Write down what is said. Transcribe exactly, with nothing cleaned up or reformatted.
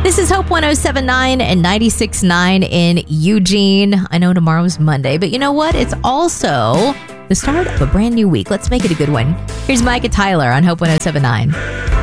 This is Hope one oh seven point nine and ninety-six point nine in Eugene. I know tomorrow's Monday, but you know what? It's also the start of a brand new week. Let's make it a good one. Here's Micah Tyler on Hope one oh seven point nine.